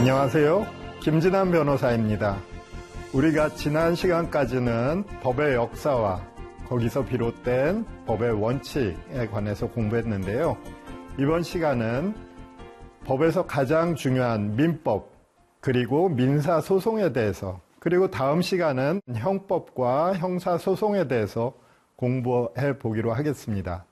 안녕하세요. 김진환 변호사입니다. 우리가 지난 시간까지는 법의 역사와 거기서 비롯된 법의 원칙에 관해서 공부했는데요. 이번 시간은 법에서 가장 중요한 민법, 그리고 민사소송에 대해서, 그리고 다음 시간은 형법과 형사소송에 대해서 공부해 보기로 하겠습니다.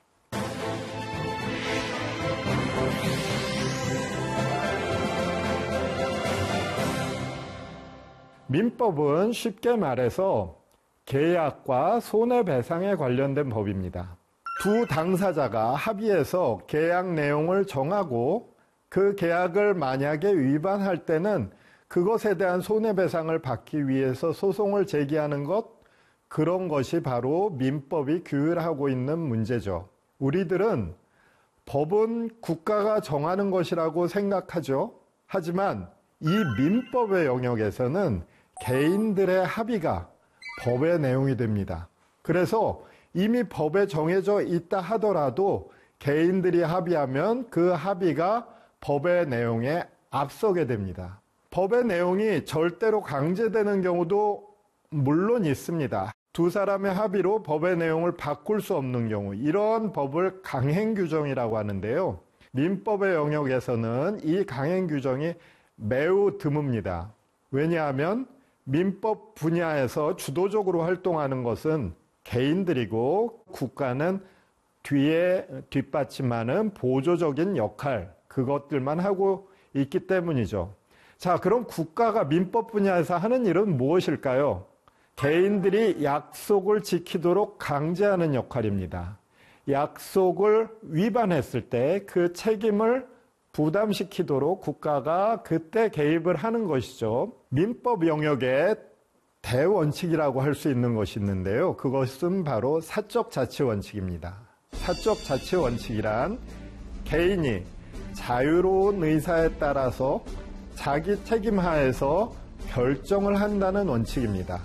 민법은 쉽게 말해서 계약과 손해배상에 관련된 법입니다. 두 당사자가 합의해서 계약 내용을 정하고 그 계약을 만약에 위반할 때는 그것에 대한 손해배상을 받기 위해서 소송을 제기하는 것, 그런 것이 바로 민법이 규율하고 있는 문제죠. 우리들은 법은 국가가 정하는 것이라고 생각하죠. 하지만 이 민법의 영역에서는 개인들의 합의가 법의 내용이 됩니다. 그래서 이미 법에 정해져 있다 하더라도 개인들이 합의하면 그 합의가 법의 내용에 앞서게 됩니다. 법의 내용이 절대로 강제되는 경우도 물론 있습니다. 두 사람의 합의로 법의 내용을 바꿀 수 없는 경우, 이런 법을 강행규정이라고 하는데요. 민법의 영역에서는 이 강행규정이 매우 드뭅니다. 왜냐하면 민법 분야에서 주도적으로 활동하는 것은 개인들이고 국가는 뒤에 뒷받침하는 보조적인 역할, 그것들만 하고 있기 때문이죠. 자, 그럼 국가가 민법 분야에서 하는 일은 무엇일까요? 개인들이 약속을 지키도록 강제하는 역할입니다. 약속을 위반했을 때 그 책임을 부담시키도록 국가가 그때 개입을 하는 것이죠. 민법 영역에 대원칙이라고 할 수 있는 것이 있는데요. 그것은 바로 사적 자치 원칙입니다. 사적 자치 원칙이란 개인이 자유로운 의사에 따라서 자기 책임 하에서 결정을 한다는 원칙입니다.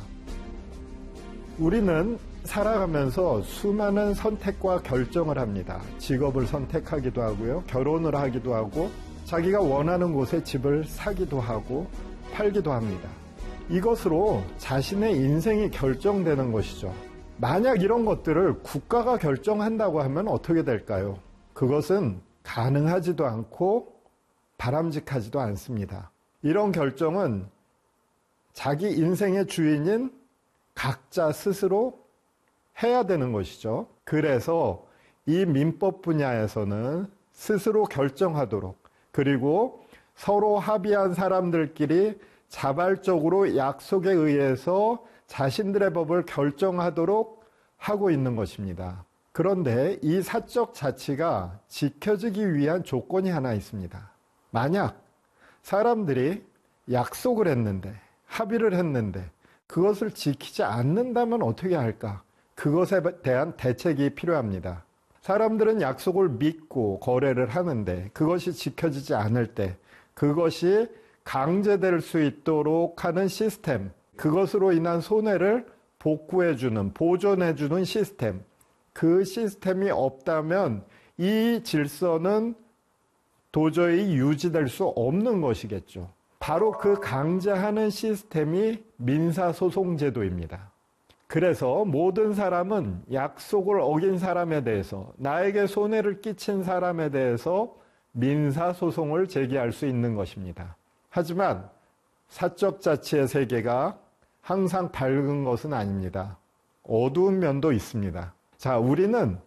우리는 살아가면서 수많은 선택과 결정을 합니다. 직업을 선택하기도 하고요. 결혼을 하기도 하고 자기가 원하는 곳에 집을 사기도 하고 팔기도 합니다. 이것으로 자신의 인생이 결정되는 것이죠. 만약 이런 것들을 국가가 결정한다고 하면 어떻게 될까요? 그것은 가능하지도 않고 바람직하지도 않습니다. 이런 결정은 자기 인생의 주인인 각자 스스로 해야 되는 것이죠. 그래서 이 민법 분야에서는 스스로 결정하도록, 그리고 서로 합의한 사람들끼리 자발적으로 약속에 의해서 자신들의 법을 결정하도록 하고 있는 것입니다. 그런데 이 사적 자치가 지켜지기 위한 조건이 하나 있습니다. 만약 사람들이 약속을 했는데, 합의를 했는데 그것을 지키지 않는다면 어떻게 할까? 그것에 대한 대책이 필요합니다. 사람들은 약속을 믿고 거래를 하는데 그것이 지켜지지 않을 때 그것이 강제될 수 있도록 하는 시스템, 그것으로 인한 손해를 복구해주는, 보존해주는 시스템, 그 시스템이 없다면 이 질서는 도저히 유지될 수 없는 것이겠죠. 바로 그 강제하는 시스템이 민사소송제도입니다. 그래서 모든 사람은 약속을 어긴 사람에 대해서, 나에게 손해를 끼친 사람에 대해서 민사소송을 제기할 수 있는 것입니다. 하지만 사적 자치의 세계가 항상 밝은 것은 아닙니다. 어두운 면도 있습니다. 자, 우리는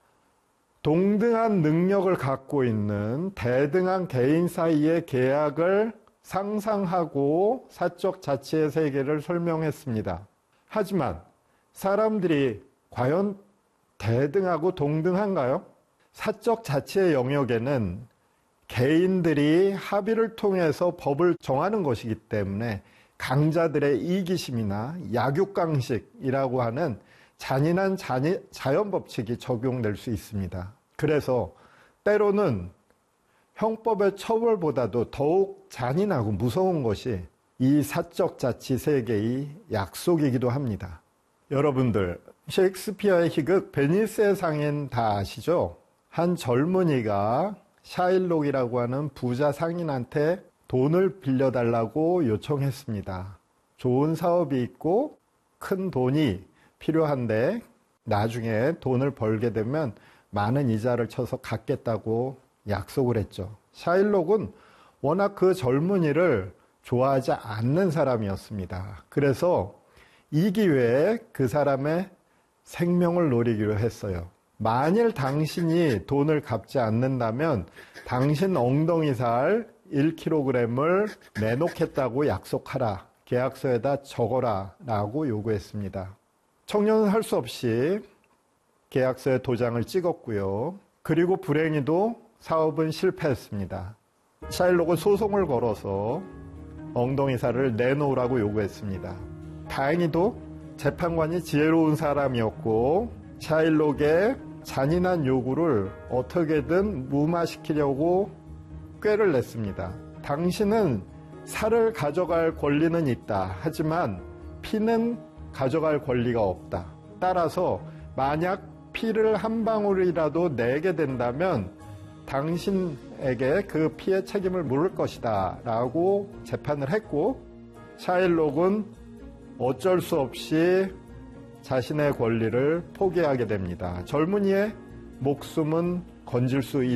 동등한 능력을 갖고 있는 대등한 개인 사이의 계약을 상상하고 사적 자치의 세계를 설명했습니다. 하지만 사람들이 과연 대등하고 동등한가요? 사적 자치의 영역에는 개인들이 합의를 통해서 법을 정하는 것이기 때문에 강자들의 이기심이나 약육강식이라고 하는 잔인한 자연법칙이 적용될 수 있습니다. 그래서 때로는 형법의 처벌보다도 더욱 잔인하고 무서운 것이 이 사적 자치 세계의 약속이기도 합니다. 여러분들, 셰익스피어의 희극 베니스의 상인 다 아시죠? 한 젊은이가 샤일록이라고 하는 부자 상인한테 돈을 빌려달라고 요청했습니다. 좋은 사업이 있고 큰 돈이 필요한데 나중에 돈을 벌게 되면 많은 이자를 쳐서 갚겠다고 약속을 했죠. 샤일록은 워낙 그 젊은이를 좋아하지 않는 사람이었습니다. 그래서 이 기회에 그 사람의 생명을 노리기로 했어요. 만일 당신이 돈을 갚지 않는다면 당신 엉덩이 살 1kg을 내놓겠다고 약속하라. 계약서에다 적어라 라고 요구했습니다. 청년은 할 수 없이 계약서에 도장을 찍었고요. 그리고 불행히도 사업은 실패했습니다. 샤일록은 소송을 걸어서 엉덩이 살을 내놓으라고 요구했습니다. 다행히도 재판관이 지혜로운 사람이었고 샤일록의 잔인한 요구를 어떻게든 무마시키려고 꾀를 냈습니다. 당신은 살을 가져갈 권리는 있다. 하지만 피는 가져갈 권리가 없다. 따라서 만약 피를 한 방울이라도 내게 된다면 당신에게 그 피의 책임을 물을 것이다 라고 재판을 했고 샤일록은 어쩔 수 없이 자신의 권리를 포기하게 됩니다. 젊은이의 목숨은 건질 수